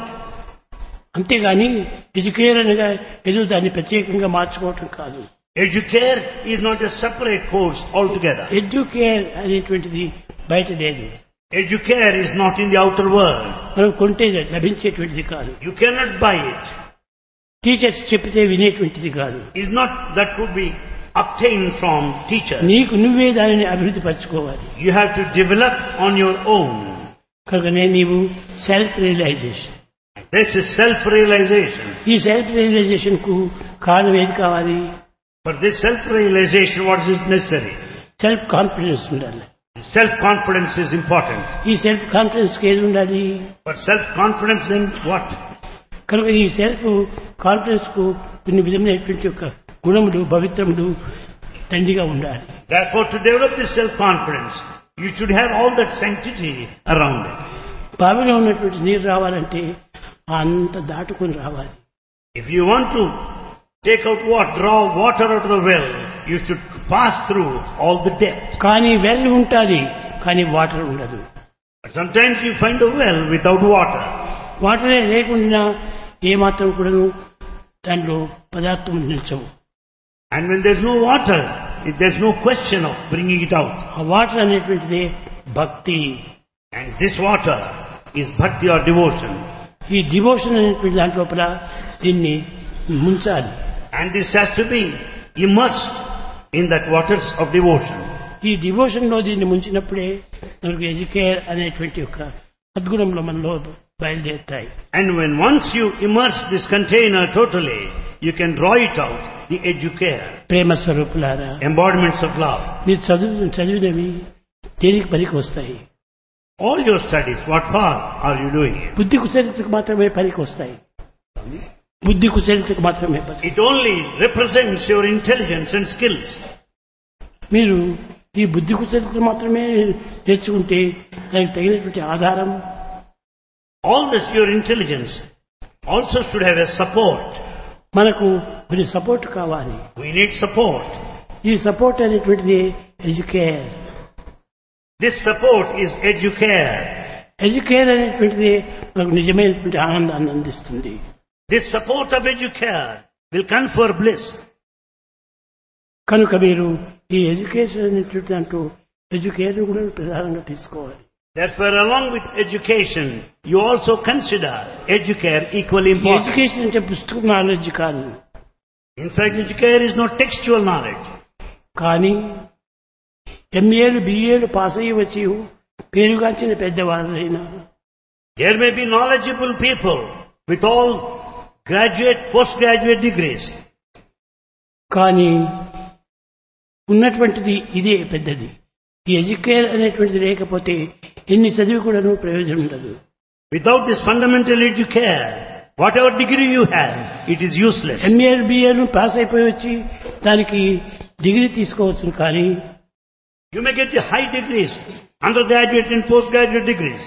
అంతేగాని ఎడ్యుకేర్ అనగా ఏదో దాన్ని ప్రత్యేకంగా మార్చుకోవటం కాదు. Educare is not a separate course altogether. Educare అనేటువంటిది బయట లేదు. Educare is not in the outer world. మనం కొంటే లభించేటువంటిది కాదు. You cannot buy it. Teachers చెప్తే వినేటువంటిది కాదు. It is not that could be obtained from teachers. నీకు నువ్వే దానిని అభివృద్ధి పరచుకోవాలి. You have to develop on your own. కనుకనే నీవు self realisation. This is self-realization. ఈ సెల్ఫ్ రియలైజేషన్ కు కారణం ఏది కావాలి? For this self-realization, what is necessary? Self confidence ఉండాలి. Self-confidence is important. ఈ సెల్ఫ్ కాన్ఫిడెన్స్ కి ఏది ఉండాలి? For self-confidence, then what? కనుక ఈ సెల్ఫ్ కాన్ఫిడెన్స్ కు కొన్ని విధమైనటువంటి యొక్క గుణములు పవిత్రములు దండిగా ఉండాలి. Therefore, to develop this self-confidence, you should have all that sanctity around it. బావిలో ఉన్నటువంటి నీరు రావాలంటే అంత దాటుకొని రావాలి. If you want to take out what, draw water out of the well, you should pass through all the depth. కానీ well ఉంటుంది, కానీ వాటర్ ఉండదు. But sometimes you find a well without water. వాటరే లేకుండా ఏమాత్రం కూడా దాంట్లో పదార్థం నిల్చవు. And when there's no water, there's no question of bringing it out. ఆ వాటర్ అనేటువంటిదే భక్తి. And this water is bhakti or devotion. ఈ డివోషన్ అనేటువంటి దాంట్ లోపల దీన్ని ముంచాలి. And this has to be immersed in that waters of devotion. ఈ devotion లో దీన్ని ముంచినప్పుడే మనకు ఎడ్యుకేర్ అనేటువంటి ఒక సద్గుణంలో మనలో బయలుదేరుతాయి. And when once you immerse this container totally, you can draw it out, the educare, ప్రేమ స్వరూపులారా, embodiments of love. మీరు చదువు చదివినవి దేనికి పనికి వస్తాయి? All your studies, what for are you doing it? బుద్ధి కుశలితకు మాత్రమే పనికి వస్తాయి. బుద్ధి కుశలితకు మాత్రమే పనికి. It only represents your intelligence and skills. మీరు ఈ బుద్ధి కుశలితను మాత్రమే నేర్చుకుంటే దానికి తగినటువంటి ఆధారం, All this your intelligence also should have a support. మనకు కొన్ని సపోర్ట్ కావాలి. We need support. ఈ సపోర్ట్ అనేటువంటిది educare. This support is educare. Educare అనేటువంటిది మనకు నిజమైనటువంటి ఆనందాన్ని అందిస్తుంది. This support of educare will confer bliss. కనుక మీరు ఈ ఎడ్యుకేషన్ అనేటువంటి దాంట్లో ఎడ్యుకేర్ కూడా ప్రధానంగా తీసుకోవాలి. Therefore, along with education, you also consider educare equally important. Education అంటే పుస్తక నాలెడ్జ్ కాదు. In fact, educare is not textual knowledge. కానీ ఎంఏలు బిఏలు పాస్ అయ్యి వచ్చి పేరుగాంచిన పెద్దవాళ్ళైనా, There may be knowledgeable people with all graduate, postgraduate degrees. కానీ ఉన్నటువంటిది ఇదే పెద్దది. ఈ ఎడ్యుకేర్ అనేటువంటిది లేకపోతే ఎన్ని చదివి కూడా ప్రయోజనం ఉండదు. Without this fundamental educare, whatever degree you have, it is useless. ఎంఏలు బిఏలు pass అయిపోయి వచ్చి దానికి డిగ్రీ తీసుకోవచ్చు, కానీ You may get the high degrees, undergraduate and postgraduate degrees.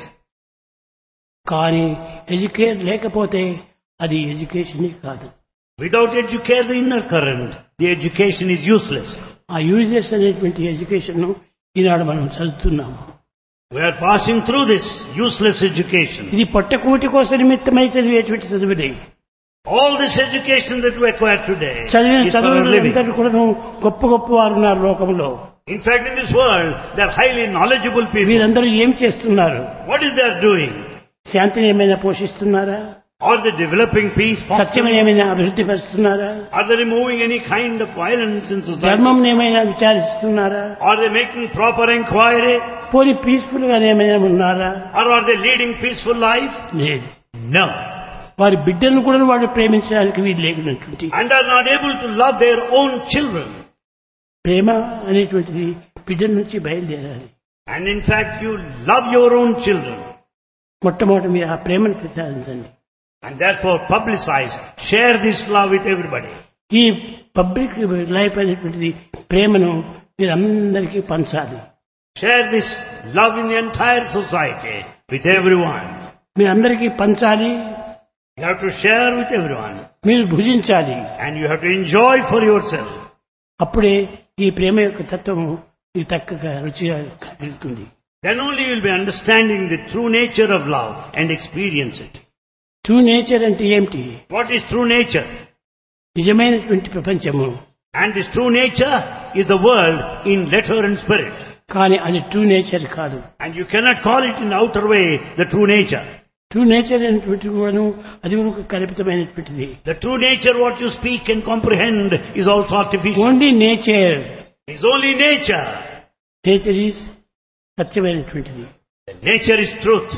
కానీ ఎడ్యుకేర్ లేకపోతే అది ఎడ్యుకేషన్ కాదు. Without educare, the inner current, the education is useless. ఆ యూజ్లెస్ అనేటువంటి ఎడ్యుకేషన్ ఈనాడు మనం చదువుతున్నాము. We are passing through this useless education. ఇది పొట్టకూటి కోసం నిమిత్తమై చదివేటువంటి చదువులే. All this education that we acquire today చదివిన is for our living. చదువులందరూ కూడా గొప్ప గొప్ప వారు ఉన్నారు లోకంలో. In fact, in this world, they are highly knowledgeable people. వీరందరూ ఏం చేస్తున్నారు? What is they are doing? శాంతిని ఏమైనా పోషిస్తున్నారా? Are they developing peace? సత్యం ఏమైనా అభివృద్ధి పరుస్తున్నారా? Are they removing any kind of violence in society? ధర్మం ఏమైనా విచారిస్తున్నారా? Are they making proper inquiry? పోనీ పీస్ఫుల్ గా ఏమైనా ఉన్నారా? Or are they leading peaceful life? లేదు. No. వారి బిడ్డలను కూడా వాళ్ళు ప్రేమించడానికి వీలు లేకున్నటువంటి, And are not able to love their own children. ప్రేమ అనేటువంటిది బిడ్డల నుంచి బయలుదేరాలి. And in fact, you love your own children. మొట్టమొదటి మీరు ఆ ప్రేమను ప్రచారించండి. And therefore publicize, share this love with everybody. ఈ పబ్లిక్ లైఫ్ అనేటువంటిది ప్రేమను మీరు అందరికీ పంచాలి. Share this love in the entire society with everyone. మీరు అందరికీ పంచాలి, You have to share with everyone. మీరు భుజించాలి. And you have to enjoy for yourself. అప్పుడే ఈ ప్రేమ యొక్క తత్వము మీకు చక్కగా రుచిగా వెళ్తుంది. Then only you will be understanding the true nature of love and experience it. True nature అంటే ఏమిటి? What is true nature? నిజమైనటువంటి ప్రపంచము. And this true nature is the world in letter and spirit. కానీ అది true nature కాదు. And you cannot call it in the outer way the true nature. True nature అనేటువంటి కూడాను అది ఒక కల్పితమైనటువంటిది. The true nature what you speak and comprehend is also artificial. Only nature. It's only nature. Nature is సత్యమైనటువంటిది. The nature is truth.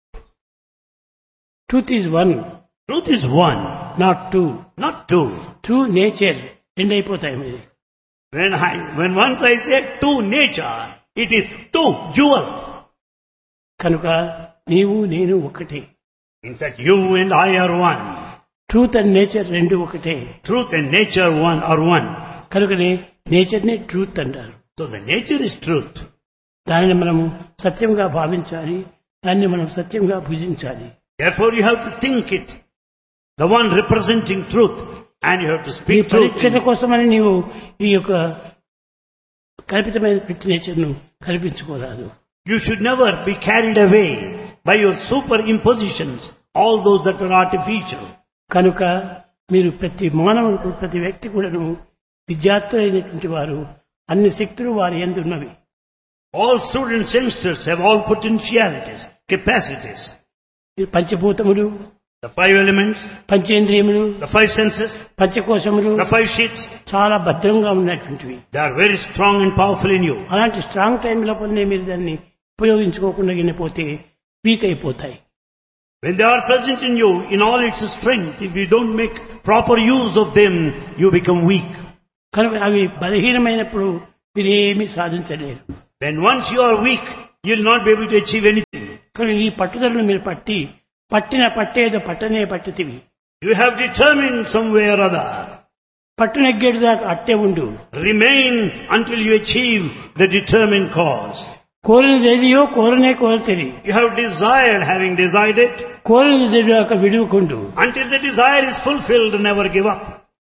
Truth is one, Truth is one, not two. not two. True nature రెండు అయిపోతాయి మీరు. When I, when once I say two nature, it is two jewel. కనుక నీవు నేను ఒకటే. In fact, you and I are one. Truth and nature రెండు ఒకటే. Truth and nature one are one. కనుకనే నేచర్ ని ట్రూత్ అంటారు. So the nature is truth. దానిని మనము సత్యంగా భావించాలి, దాన్ని మనం సత్యంగా భుజించాలి. Therefore you have to think it, the one representing truth, and you have to ఈ speak truth. పరీక్షల కోసమని నీవు ఈ యొక్క కల్పితమైన నేచర్ ను కల్పించుకోరాదు. You should never be carried away by your superimpositions, all those that are artificial. కనుక మీరు ప్రతి మానవుడు, ప్రతి వ్యక్తి కూడాను విద్యార్థులైనటువంటి వారు అన్ని శక్తులు వారి యందు ఉన్నవి. All students, youngsters have all potentialities, capacities. ఈ పంచభూతములు, The five elements, పంచేంద్రియములు, the five senses, పంచకోశములు the five sheets, చాలా భద్రంగా ఉన్నటువంటివి. they are very strong and powerful in you. అలాంటి స్ట్రాంగ్ టైం లోపలనే మీరు దాన్ని ఉపయోగించుకోకుండా పోతే వీక్ అయిపోతాయి. When they are present in you in all its strength, if you don't make proper use of them, you become weak. కనుక అవి బలహీనమైనప్పుడు మీరు ఏమీ సాధించలేరు. When once you are weak, you will not be able to achieve anything. కనుక ఈ పట్టుదలను మీరు పట్టి పట్టిన పట్టేదో పట్టనే పట్టితివి. You have determined some way or other. పట్టు నెగ్గేడు దాకా అట్టే ఉండు. Remain until you achieve the determined cause. కోరినది ఏదియో కోరనే కోరతేది. You have desired, having desired it. కోరినది దాకా విడువకుండు. Until the desire is fulfilled, never give up.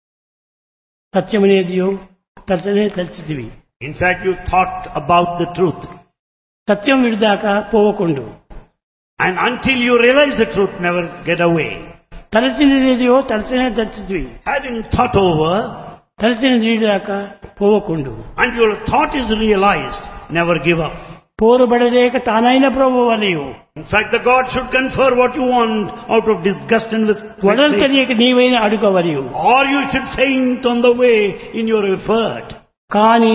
సత్యమనేదియో తలచనే తలచితివి. In fact, you thought about the truth. Satyam విడిదాకా పోవకుండు. And until you realize the truth, never get away. తలచినదేదియో తలచనే తలచితివి. Having thought over, తలచినది విడిదాకా పోవకుండు. until your thought is realized, never give up. పోరుబడలేక తానైన ప్రభువలియు. In fact, the God should confer what you want out of disgust and with వడల్కరియక నీవైన అడుగవలియు. or you should faint on the way in your effort. కానీ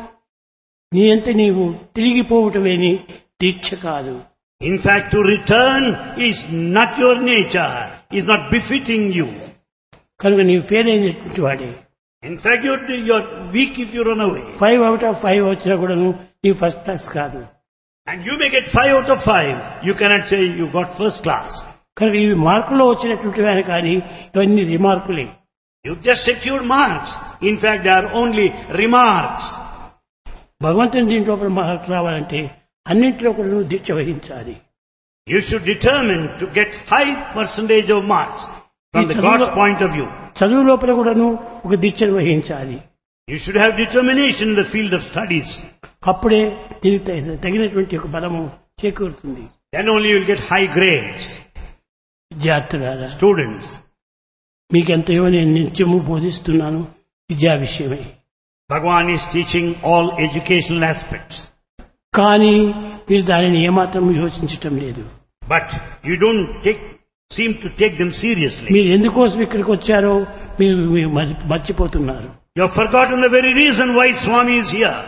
నీ అంత నీవు తిరిగిపోవటమేని దీక్ష కాదు. In fact, to return is not your nature, is not befitting you. కనుక నీవు fail అయినటువంటి వాడే. In fact, you're, you're weak if you run away. Five out of five వచ్చినా కూడా నీవు ఫస్ట్ క్లాస్ కాదు. And you may get five out of five. You cannot say you got first class. కనుక ఇవి మార్కులో వచ్చినటువంటి కానీ ఇవన్నీ రిమార్కులే. You just secured marks. In fact, they are only remarks. భగవంతుని దీంట్లో మార్కు రావాలంటే అన్నింటిలో కూడా నువ్వు దీక్ష వహించాలి. You should determine to get high percentage of marks from the God's point of view. చదువు లోపల కూడాను ఒక దీక్షను వహించాలి. You should have determination in the field of studies. అప్పుడే దీనికి తగినటువంటి ఒక బలము చేకూరుతుంది. Then only you will get high grades. విద్యార్థులారా, Students, మీకెంతయో నేను నిత్యము బోధిస్తున్నాను విద్యా విషయమై. Bhagavan is teaching all educational aspects. కానీ మీరు దానిని ఏమాత్రం యోచించటం లేదు. But you don't take, seem to take them seriously. మీరు ఎందుకోసం ఇక్కడికి వచ్చారో మీరు మీరు మర్చి- మర్చిపోతున్నారు. You have forgotten the very reason why Swami is here.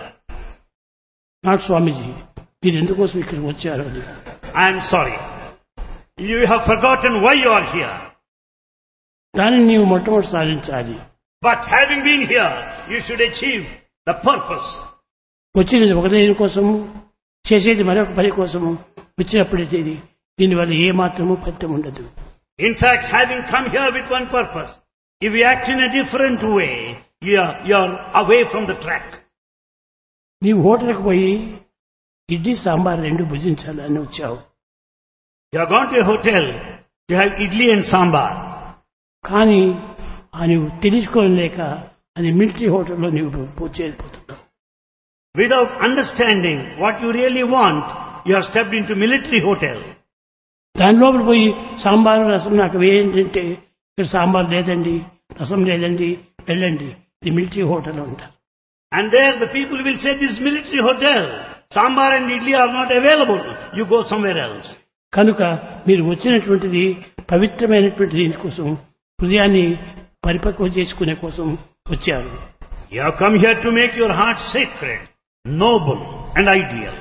Not స్వామీజీ, మీరు ఎందుకోసం ఇక్కడికి వచ్చారో అని. I am sorry. You have forgotten why you are here. దానిని నీవు మొట్టమొదటి సాధించాలి. But having been here, you should achieve the purpose. వచ్చినది ఒక దేని కోసము, చేసేది మరొక పని కోసము వచ్చినప్పుడైతే ఇది దీనివల్ల ఏ మాత్రము ఫలితం ఉండదు. In fact, having come here with one purpose, if you act in a different way, you are, you are away from the track. నీవు హోటల్కి పోయి ఇడ్లీ సాంబార్ రెండు భుజించాలని వచ్చావు. You have gone to a hotel to have idli and sambar. కానీ ఆ నువ్వు తెలుసుకోలేక అది మిలిటరీ హోటల్లో నీవు పూజ చేరిపోతున్నావు. Without understanding what you really want, you have stepped into military hotel. దాని లోపల పోయి సాంబారు రసం నాకు వేయంటే ఇక్కడ సాంబార్ లేదండి, రసం లేదండి, వెళ్ళండి, ఇది మిలిటరీ హోటల్ అంటారు. And there the people will say, this military hotel, sambar and idli are not available. You go somewhere else. కనుక మీరు వచ్చినటువంటిది పవిత్రమైనటువంటి దీనికోసం, హృదయాన్ని పరిపక్వం చేసుకునే కోసం వచ్చారు. You have come here to make your heart sacred, noble and ideal.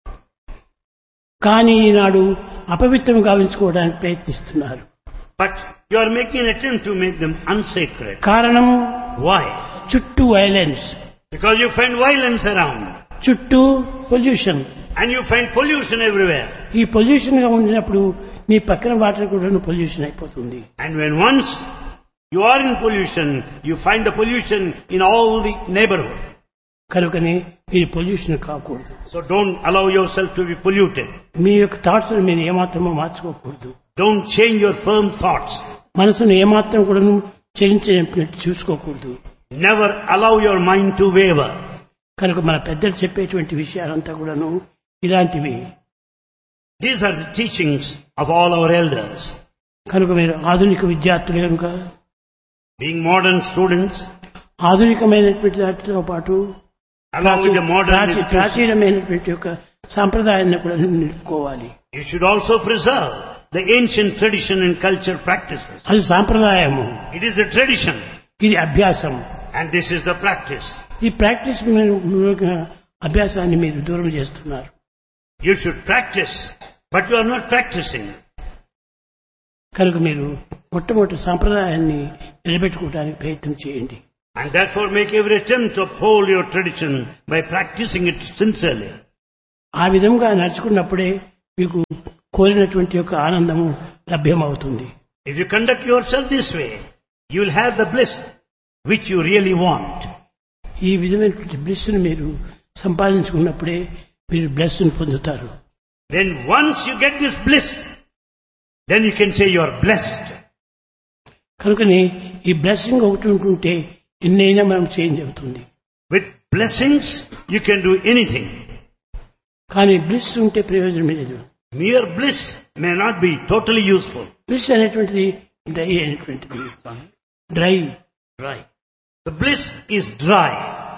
కానీ ఈనాడు అపవిత్రం గావించుకోవడానికి ప్రయత్నిస్తున్నారు. But you are making an attempt to make them unsacred. కారణం Why? చుట్టూ violence, Because you find violence around. చుట్టూ pollution. And you find pollution everywhere. ఈ pollution గా ఉండినప్పుడు మీ పక్కన water కూడా పొల్యూషన్ అయిపోతుంది. And when once you are in pollution, you find the pollution in all the neighborhood. కనుకనే మీరు pollution కాకూడదు. So don't allow yourself to be polluted. మీ యొక్క thoughts మీరు ఏమాత్రమో మార్చుకోకూడదు. Don't change your firm thoughts. మనసును ఏమాత్రం కూడా చలించినట్టు చూసుకోకూడదు. Never allow your mind to waver. కనుక మన పెద్దలు చెప్పేటువంటి విషయాలంతా కూడాను ఇలాంటివి. These are the teachings of all our elders. కనుక మీరు ఆధునిక విద్యార్థులు కనుక Being modern students, ఆధునికమైనటువంటి దాటితో పాటు along with the modern Prachi- education, ప్రాచీనమైనటువంటి యొక్క సాంప్రదాయాన్ని కూడా నిలుపుకోవాలి. you should also preserve the ancient tradition and culture practices. అది సాంప్రదాయము, It is a tradition ఇది అభ్యాసం. and this is the practice. ఈ ప్రాక్టీస్ మూలంగా అభ్యాసాన్ని మీరు దూరం చేస్తున్నారు. You should practice, but you are not practicing. కనుక మీరు మొట్టమొదటి సాంప్రదాయాన్ని నిలబెట్టుకోవడానికి ప్రయత్నం చేయండి. And therefore make every attempt to uphold your tradition by practicing it sincerely. ఆ విధంగా నడుచుకున్నప్పుడే మీకు కోరినటువంటి యొక్క ఆనందము లభ్యమవుతుంది. If you conduct yourself this way, you will have the bliss which you really want. ఈ విధమైనటువంటి బ్లెస్సును మీరు సంపాదించుకున్నప్పుడే మీరు బ్లెస్సును పొందుతారు. Then once you get this bliss, then you can say you are blessed. కనుకని ఈ బ్లెస్సింగ్ ఒకటి ఉంటుంటే ఎన్నైనా మనం చేంజ్ అవుతుంది. With blessings, you can do anything. కానీ బ్లిస్ ఉంటే ప్రయోజనం లేదు. Mere bliss may not be totally useful. Bliss అనేటువంటిది డ్రై అనేటువంటిది dry Dry. The bliss is dry.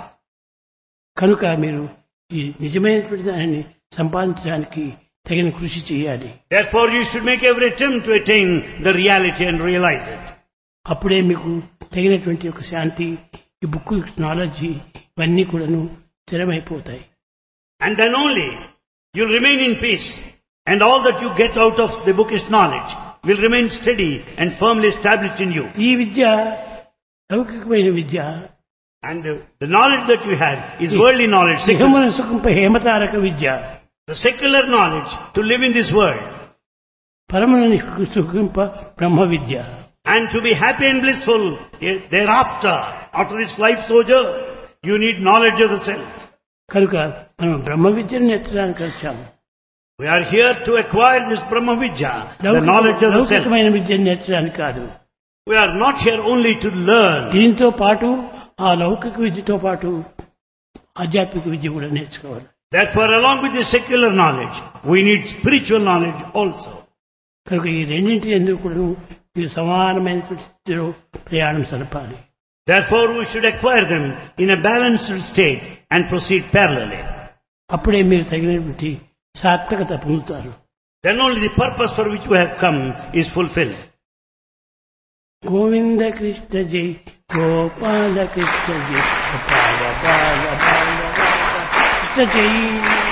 కనుక మీరు ఈ నిజమైనటువంటి దానిని సంపాదించడానికి తగిన కృషి చేయాలి. Therefore, you should make every attempt to attain the reality and realize it. అప్పుడే మీకు తగినటువంటి ఒక శాంతి, ఈ బుక్ నాలెడ్జ్ ఇవన్నీ కూడాను స్థిరమైపోతాయి. And then only you'll remain in peace, and all that you get out of the bookish knowledge will remain steady and firmly established in you. ఈ విద్య లౌకికమైన విద్య. And uh, the knowledge that you had is worldly knowledge, secular. సుఖమున సుఖంప హేమతారక Vidya. The secular knowledge to live in this world. పరమున సుఖంప Brahma Vidya. And to be happy and blissful eh, thereafter, after this life sojourn, you need knowledge of the self. కనుక మనం బ్రహ్మ విద్యను నేర్చడానికి వచ్చాము. We are here to acquire this Brahma Vidya, the knowledge of the self. లౌకికమైన విద్యను నేర్చడానికి కాదు. We are not here only to learn. దీంతో పాటు ఆ లౌకిక విద్యతో పాటు ఆధ్యాత్మిక విద్య కూడా నేర్చుకోవాలి. Therefore, along with the secular knowledge, we need spiritual knowledge also. కనుక ఈ రెండింటి ఎందుకు కూడా మీరు సమానమైన స్థితిలో ప్రయాణం సరపాలి. Therefore, we should acquire them in a balanced state and proceed parallelly. అప్పుడే మీరు తగినటువంటి సార్థకత పొందుతారు. Then only the purpose for which we have come is fulfilled. Govinda Krishna జై గోపాల కృష్ణ జై గోపాల బాల బాల బాల కృష్ణ జై.